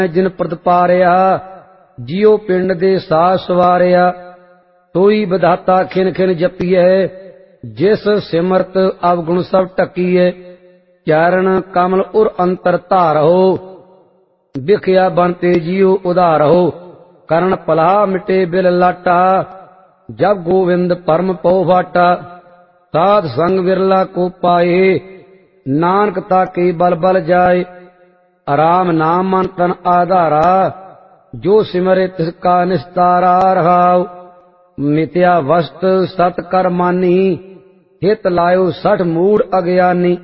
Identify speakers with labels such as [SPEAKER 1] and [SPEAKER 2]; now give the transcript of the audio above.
[SPEAKER 1] जिन प्रतपारिया जियो पिंड दे साह सवारिया तोई विधाता खिन खिन जपीए जिस सिमरत अवगुण सब टकीए चरण कमल उर अंतर धारहो बिखया बनते जियो उधारहो करण पला मिटे बिल लाटा जब गोविंद परम पौ फाटा साध संग विरला को पाए नानक ताके बल बल जाए राम नाम मन तन आधारा जो सिमरे तिसका निस्तारा रहाओ मित्या वस्त सत कर मानी हित लायो सठ मूढ़ अज्ञानी।